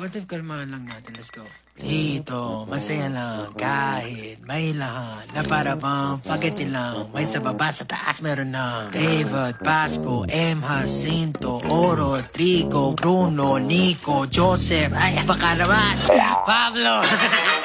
what if kalmahan lang natin? Let's go. Dito, masaya lang kahit may lahat na para bang pagkati lang. May sa baba, sa taas meron ng David, Pasco, M. Jacinto, Oro, Trigo, Bruno, Nico, Joseph, ay baka naman, Pablo.